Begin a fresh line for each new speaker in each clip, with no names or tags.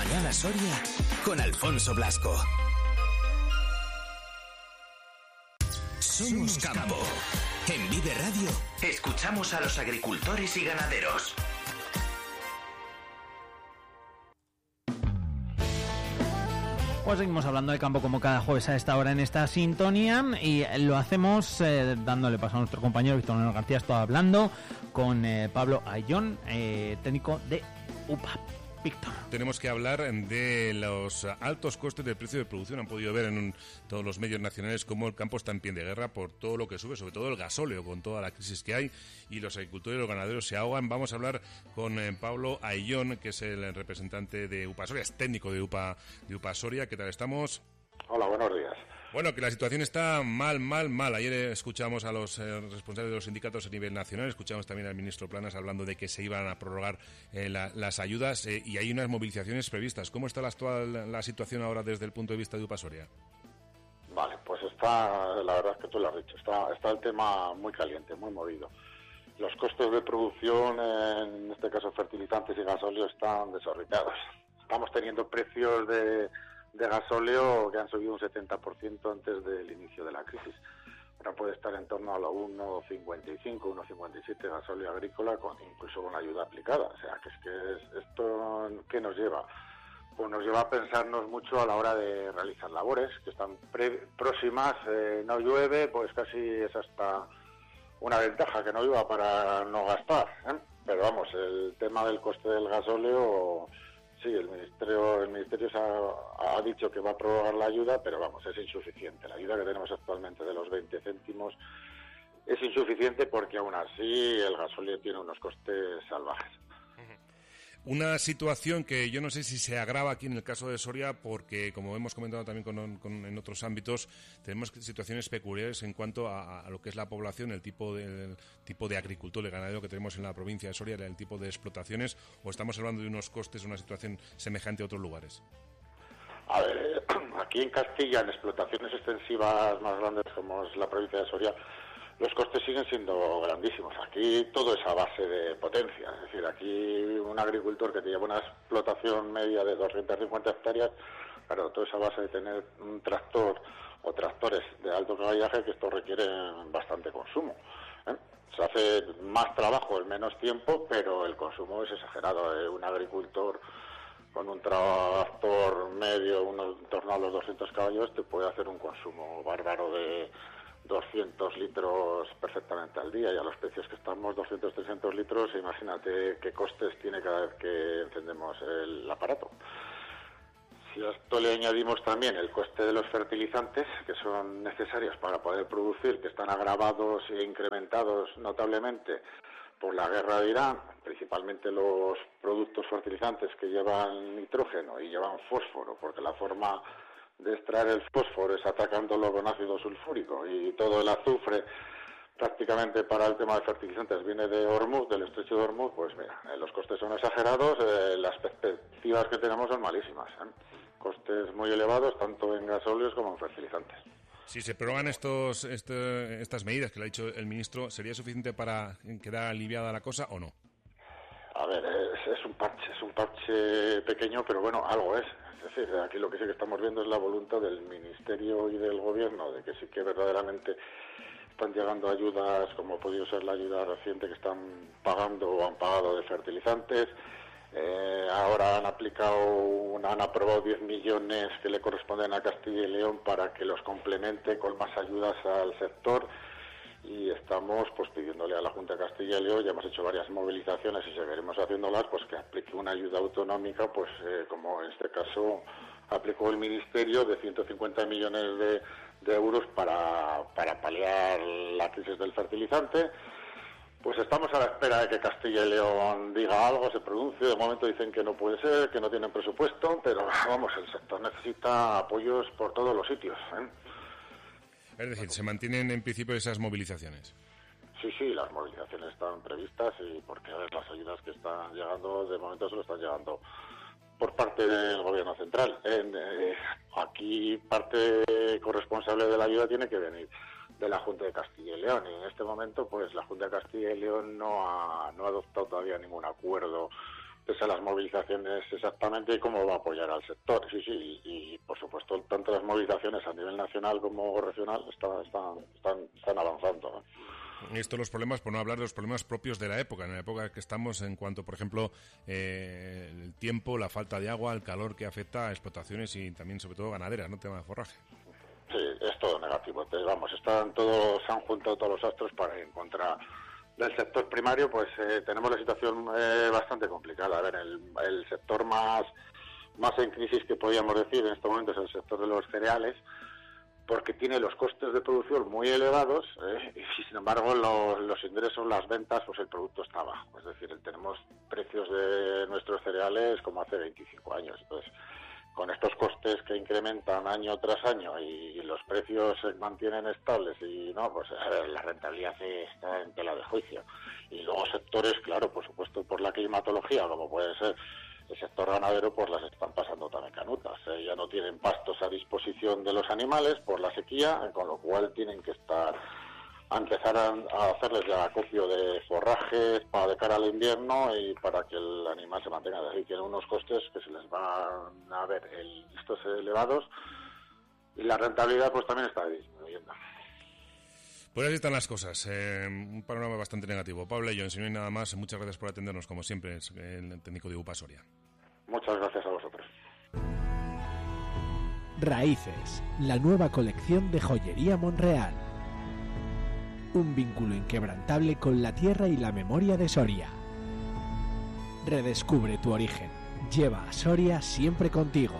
Mañana Soria con Alfonso Blasco. Somos campo. En Vive Radio escuchamos a los agricultores y ganaderos.
Pues seguimos hablando de campo como cada jueves a esta hora en esta sintonía y lo hacemos dándole paso a nuestro compañero Víctor Manuel García. Estoy hablando con Pablo Ayllón, técnico de UPA. Víctor.
Tenemos que hablar de los altos costes del precio de producción. Han podido ver en todos los medios nacionales cómo el campo está en pie de guerra por todo lo que sube, sobre todo el gasóleo, con toda la crisis que hay, y los agricultores y los ganaderos se ahogan. Vamos a hablar con Pablo Ayllón, que es el representante de UPA Soria, es técnico de UPA Soria. ¿Qué tal estamos?
Hola, buenos días.
Bueno, que la situación está mal. Ayer escuchamos a los responsables de los sindicatos a nivel nacional, escuchamos también al ministro Planas hablando de que se iban a prorrogar las ayudas y hay unas movilizaciones previstas. ¿Cómo está la situación ahora desde el punto de vista de UPA Soria?
Vale, pues está, la verdad es que tú lo has dicho, está el tema muy caliente, muy movido. Los costes de producción, en este caso fertilizantes y gasóleo, están desorbitados. Estamos teniendo precios de gasóleo que han subido un 70% antes del inicio de la crisis. Ahora puede estar en torno a los 1,55, 1,57 gasóleo agrícola, incluso con ayuda aplicada. O sea, que esto, ¿qué nos lleva? Pues nos lleva a pensarnos mucho a la hora de realizar labores, que están próximas, no llueve, pues casi es hasta una ventaja que no llueva para no gastar, ¿eh? Pero vamos, el tema del coste del gasóleo... Sí, el ministerio ha dicho que va a prorrogar la ayuda, pero vamos, es insuficiente. La ayuda que tenemos actualmente de los 20 céntimos es insuficiente porque aún así el gasóleo tiene unos costes salvajes.
Una situación que yo no sé si se agrava aquí en el caso de Soria porque, como hemos comentado también en otros ámbitos, tenemos situaciones peculiares en cuanto a lo que es la población, el tipo de agricultor, el ganadero que tenemos en la provincia de Soria, el tipo de explotaciones, o estamos hablando de unos costes, una situación semejante a otros lugares.
A ver, aquí en Castilla, en explotaciones extensivas más grandes como es la provincia de Soria, los costes siguen siendo grandísimos. Aquí todo es a base de potencia. Es decir, aquí un agricultor que te lleva una explotación media de 250 hectáreas, claro, todo es a base de tener un tractor o tractores de alto caballaje, que esto requiere bastante consumo, ¿eh? Se hace más trabajo en menos tiempo, pero el consumo es exagerado. Un agricultor con un tractor medio, en torno a los 200 caballos, te puede hacer un consumo bárbaro de 200 litros perfectamente al día, y a los precios que estamos, 200-300 litros, imagínate qué costes tiene cada vez que encendemos el aparato. Si a esto le añadimos también el coste de los fertilizantes, que son necesarios para poder producir, que están agravados e incrementados notablemente por la guerra de Irán, principalmente los productos fertilizantes que llevan nitrógeno y llevan fósforo, porque la forma de extraer el fósforo es atacándolo con ácido sulfúrico, y todo el azufre prácticamente para el tema de fertilizantes viene de Hormuz, del estrecho de Hormuz. Pues mira, los costes son exagerados, las perspectivas que tenemos son malísimas, ¿eh? Costes muy elevados tanto en gasóleos como en fertilizantes.
Si se prorrogan estas medidas que le ha dicho el ministro, ¿sería suficiente para quedar aliviada la cosa o no?
A ver, es un parche pequeño, pero bueno, algo es. Es decir, aquí lo que sí que estamos viendo es la voluntad del Ministerio y del Gobierno de que sí que verdaderamente están llegando ayudas, como ha podido ser la ayuda reciente que están pagando o han pagado de fertilizantes. Ahora han aprobado 10 millones que le corresponden a Castilla y León para que los complemente con más ayudas al sector. Y estamos pues pidiéndole a la Junta de Castilla y León, ya hemos hecho varias movilizaciones y seguiremos haciéndolas, pues que aplique una ayuda autonómica, pues como en este caso aplicó el Ministerio, de 150 millones de euros para paliar la crisis del fertilizante. Pues estamos a la espera de que Castilla y León diga algo, se pronuncie. De momento dicen que no puede ser, que no tienen presupuesto, pero vamos, el sector necesita apoyos por todos los sitios, ¿eh?
Es decir, ¿se mantienen en principio esas movilizaciones?
Sí, las movilizaciones están previstas, y porque a ver, las ayudas que están llegando, de momento solo están llegando por parte del Gobierno central. Aquí parte corresponsable de la ayuda tiene que venir de la Junta de Castilla y León, y en este momento pues la Junta de Castilla y León no ha adoptado todavía ningún acuerdo pese a las movilizaciones exactamente y cómo va a apoyar al sector. Sí, y por supuesto tanto las movilizaciones a nivel nacional como regional están avanzando, ¿no?
Esto los problemas, por no hablar de los problemas propios de la época, en la época que estamos en cuanto, por ejemplo, el tiempo, la falta de agua, el calor que afecta a explotaciones y también sobre todo ganaderas, ¿no? Tema de forraje.
Sí, es todo negativo. Entonces, se han juntado todos los astros para ir en contra del sector primario, pues tenemos la situación bastante complicada. A ver, el sector más en crisis que podríamos decir en este momento es el sector de los cereales, porque tiene los costes de producción muy elevados y sin embargo los ingresos, las ventas, pues el producto está bajo. Es decir, tenemos precios de nuestros cereales como hace 25 años. Entonces, con estos costes que incrementan año tras año y los precios se mantienen estables y no, pues la rentabilidad está en tela de juicio. Y luego sectores, claro, por supuesto, por la climatología, como puede ser el sector ganadero, pues las están pasando también canutas. Ya no tienen pastos a disposición de los animales por la sequía, con lo cual tienen que empezar a hacerles ya acopio de forrajes para de cara al invierno y para que el animal se mantenga. Así tienen unos costes que se les van a ver estos elevados y la rentabilidad pues también está disminuyendo.
Pues así están las cosas, un panorama bastante negativo. Pablo Ayllón, si no hay nada más, muchas gracias por atendernos, como siempre, el técnico de UPA Soria.
Muchas gracias a vosotros.
Raíces, la nueva colección de joyería Monreal. Un vínculo inquebrantable con la tierra y la memoria de Soria. Redescubre tu origen. Lleva a Soria siempre contigo.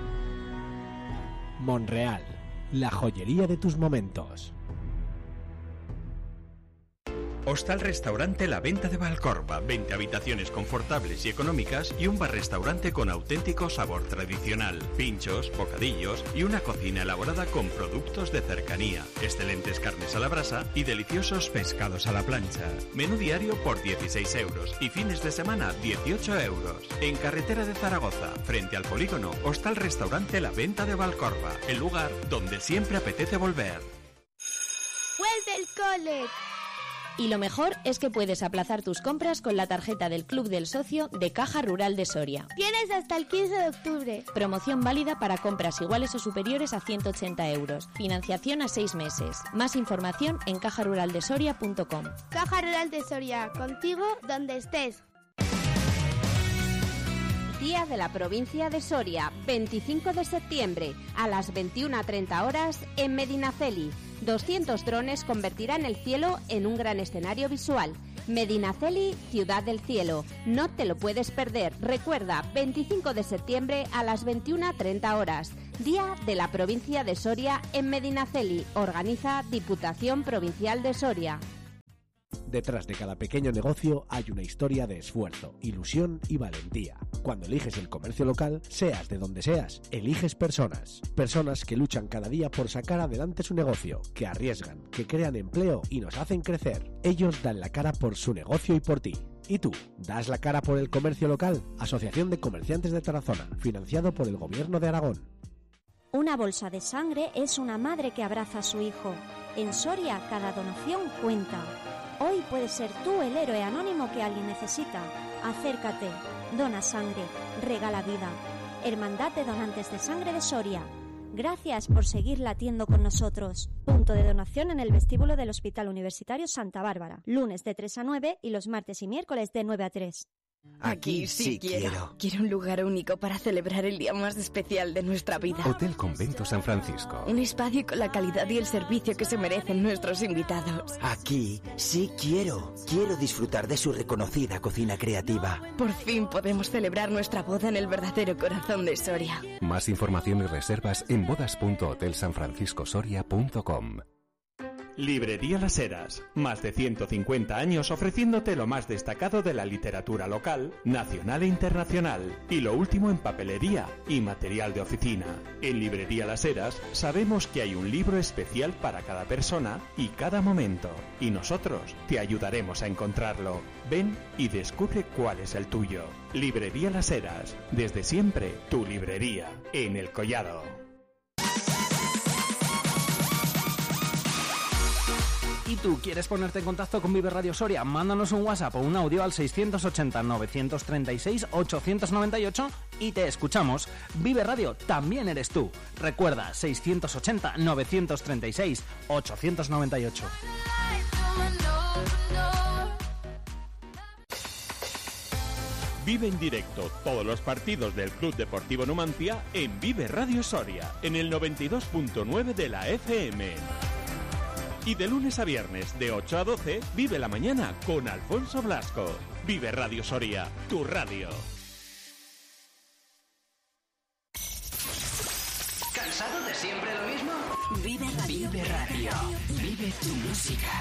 Monreal, la joyería de tus momentos.
Hostal Restaurante La Venta de Valcorba, 20 habitaciones confortables y económicas y un bar-restaurante con auténtico sabor tradicional, pinchos, bocadillos y una cocina elaborada con productos de cercanía, excelentes carnes a la brasa y deliciosos pescados a la plancha. Menú diario por 16 euros y fines de semana 18 euros. En carretera de Zaragoza, frente al polígono, Hostal Restaurante La Venta de Valcorba, el lugar donde siempre apetece volver.
¡Vuelve el cole!
Y lo mejor es que puedes aplazar tus compras con la tarjeta del Club del Socio de Caja Rural de Soria.
Tienes hasta el 15 de octubre.
Promoción válida para compras iguales o superiores a 180 euros. Financiación a 6 meses. Más información en cajaruraldesoria.com.
Caja Rural de Soria, contigo donde estés.
Día de la Provincia de Soria, 25 de septiembre, a las 21:30 horas en Medinaceli. 200 drones convertirán el cielo en un gran escenario visual. Medinaceli, Ciudad del Cielo. No te lo puedes perder. Recuerda, 25 de septiembre a las 21:30 horas. Día de la Provincia de Soria en Medinaceli. Organiza Diputación Provincial de Soria.
Detrás de cada pequeño negocio hay una historia de esfuerzo, ilusión y valentía. Cuando eliges el comercio local, seas de donde seas, eliges personas. Personas que luchan cada día por sacar adelante su negocio, que arriesgan, que crean empleo y nos hacen crecer. Ellos dan la cara por su negocio y por ti. ¿Y tú? ¿Das la cara por el comercio local? Asociación de Comerciantes de Tarazona, financiado por el Gobierno de Aragón.
Una bolsa de sangre es una madre que abraza a su hijo. En Soria, cada donación cuenta. Hoy puedes ser tú el héroe anónimo que alguien necesita. Acércate, dona sangre, regala vida. Hermandad de Donantes de Sangre de Soria. Gracias por seguir latiendo con nosotros. Punto de donación en el vestíbulo del Hospital Universitario Santa Bárbara. Lunes de 3 a 9 y los martes y miércoles de 9 a 3.
Aquí sí quiero. Quiero un lugar único para celebrar el día más especial de nuestra vida.
Hotel Convento San Francisco.
Un espacio con la calidad y el servicio que se merecen nuestros invitados.
Aquí sí quiero. Quiero disfrutar de su reconocida cocina creativa.
Por fin podemos celebrar nuestra boda en el verdadero corazón de Soria.
Más información y reservas en bodas.hotelsanfranciscosoria.com.
Librería Las Heras, más de 150 años ofreciéndote lo más destacado de la literatura local, nacional e internacional, y lo último en papelería y material de oficina. En Librería Las Heras sabemos que hay un libro especial para cada persona y cada momento, y nosotros te ayudaremos a encontrarlo. Ven y descubre cuál es el tuyo. Librería Las Heras, desde siempre tu librería, en El Collado.
¿Y tú quieres ponerte en contacto con Vive Radio Soria? Mándanos un WhatsApp o un audio al 680-936-898 y te escuchamos. Vive Radio también eres tú. Recuerda, 680-936-898.
Vive en directo todos los partidos del Club Deportivo Numancia en Vive Radio Soria, en el 92.9 de la FM. Y de lunes a viernes, de 8 a 12, vive la mañana con Alfonso Blasco. Vive Radio Soria, tu radio.
¿Cansado de siempre lo mismo?
Vive Radio.
Vive Radio. Vive tu música.